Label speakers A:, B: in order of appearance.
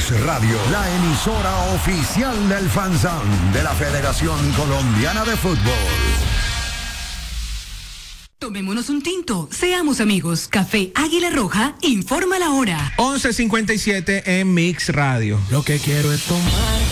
A: Mix Radio, la emisora oficial del FanZone de la Federación Colombiana de Fútbol.
B: Tomémonos un tinto, seamos amigos. Café Águila Roja, informa la hora.
C: 11:57 en Mix Radio.
D: Lo que quiero es tomar